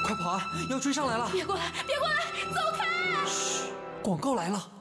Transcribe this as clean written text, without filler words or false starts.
快跑啊！要追上来了！ 别过来，别过来，走开！ 嘘，广告来了。